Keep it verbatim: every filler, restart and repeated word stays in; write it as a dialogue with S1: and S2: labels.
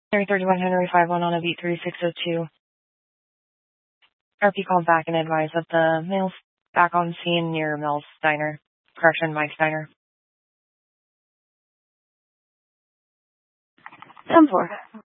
S1: Henry thirty-one, Henry five one on a beat three six zero two. R P called back and advised that the male's back on scene near Mel's Diner. Correction, Mike's Diner. ten four.